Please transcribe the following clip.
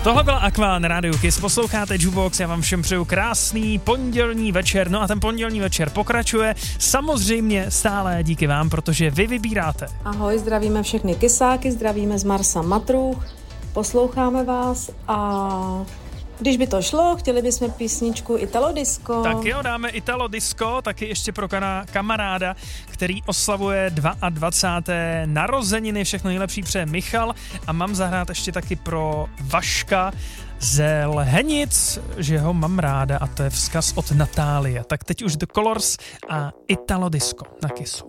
Tohle byla Aqua na rádiu Kiss, posloucháte Jukebox, já vám všem přeju krásný pondělní večer, no a ten pondělní večer pokračuje, samozřejmě stále díky vám, protože vy vybíráte. Ahoj, zdravíme všechny Kissáky, zdravíme z Marsa Matruch, posloucháme vás a když by to šlo, chtěli bychom písničku Italo Disco. Tak jo, dáme Italo Disco, taky ještě pro kamaráda, který oslavuje 22. narozeniny, všechno nejlepší přeje Michal a mám zahrát ještě taky pro Vaška ze Lhenic, že ho mám ráda a to je vzkaz od Natálie. Tak teď už The Colors a Italo Disco na Kissu.